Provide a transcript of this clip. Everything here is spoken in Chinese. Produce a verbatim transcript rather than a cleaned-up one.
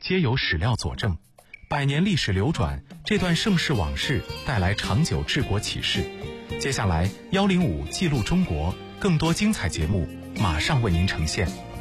皆有史料佐证。百年历史流转，这段盛世往事带来长久治国启示。接下来，幺零五记录中国更多精彩节目马上为您呈现。